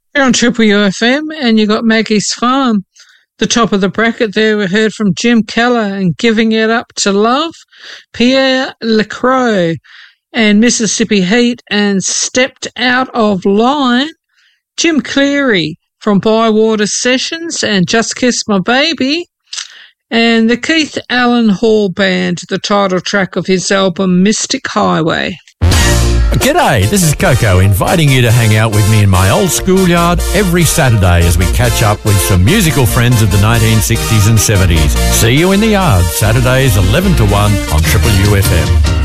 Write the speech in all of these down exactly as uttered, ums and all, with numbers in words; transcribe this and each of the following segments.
You're on Triple U F M and you got Maggie's Farm. The top of the bracket there, we heard from Jim Keller and Giving It Up to Love, Pierre Lacroix and Mississippi Heat and Stepped Out of Line, Jim Cleary from Bywater Sessions and Just Kiss My Baby, and the Keith Allen Hall Band, the title track of his album Mystic Highway. G'day, this is Coco inviting you to hang out with me in my old schoolyard every Saturday as we catch up with some musical friends of the nineteen sixties and seventies. See you in the yard, Saturdays eleven to one on Triple U F M.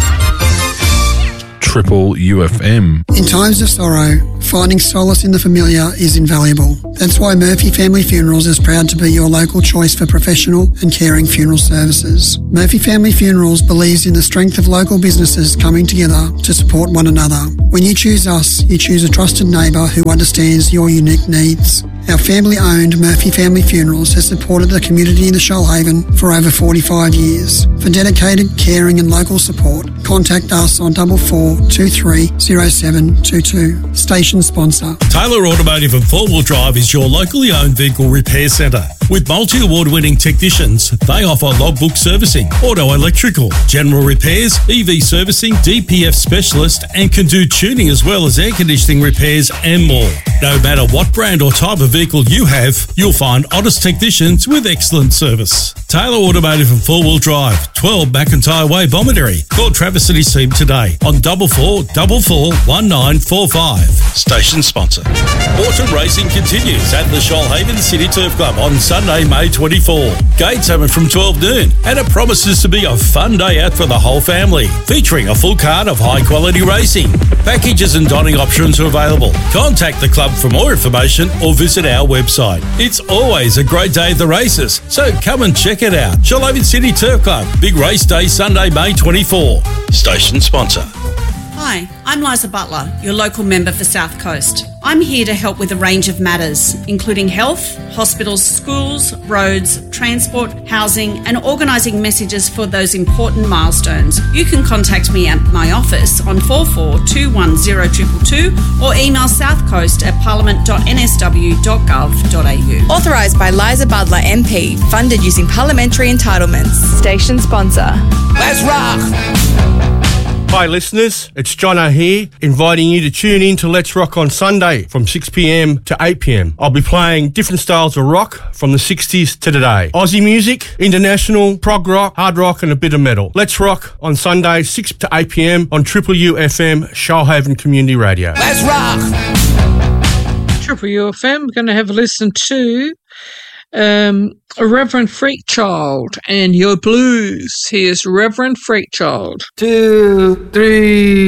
Triple U F M. In times of sorrow, finding solace in the familiar is invaluable. That's why Murphy Family Funerals is proud to be your local choice for professional and caring funeral services. Murphy Family Funerals believes in the strength of local businesses coming together to support one another. When you choose us, you choose a trusted neighbour who understands your unique needs. Our family-owned Murphy Family Funerals has supported the community in the Shoalhaven for over forty-five years. For dedicated, caring and local support, contact us on double four two three zero seven two two. Station sponsor. Taylor Automotive and Four Wheel Drive is your locally owned vehicle repair centre. With multi-award-winning technicians, they offer logbook servicing, auto electrical, general repairs, E V servicing, D P F specialist, and can do tuning as well as air conditioning repairs and more. No matter what brand or type of vehicle you have, you'll find honest technicians with excellent service. Taylor Automotive and Four Wheel Drive, twelve McIntyre Way, Bomaderry. Call Travis and his team today on double four double four one nine four five. Station sponsor. Autumn racing continues at the Shoalhaven City Turf Club on Sunday, May twenty-fourth. Gates open from twelve noon and it promises to be a fun day out for the whole family, featuring a full card of high quality racing. Packages and dining options are available. Contact the club for more information or visit our website. It's always a great day at the races, so come and check it out. Shoalhaven City Turf Club, big race day Sunday, May twenty-fourth. Station sponsor. Hi, I'm Liza Butler, your local member for South Coast. I'm here to help with a range of matters, including health, hospitals, schools, roads, transport, housing, and organising messages for those important milestones. You can contact me at my office on four four two one zero two two two or email southcoast at parliament dot n s w dot gov dot a u. Authorised by Liza Butler M P, funded using parliamentary entitlements. Station sponsor. Let's rock! Hi listeners, it's Jono here, inviting you to tune in to Let's Rock on Sunday from six p m to eight p m. I'll be playing different styles of rock from the sixties to today. Aussie music, international, prog rock, hard rock and a bit of metal. Let's Rock on Sunday, six to eight p m on Triple U F M, Shoalhaven Community Radio. Let's rock! Triple U F M, we're going to have a listen to Um, Reverend Freakchild and Your Blues. Here's Reverend Freakchild. Two, three.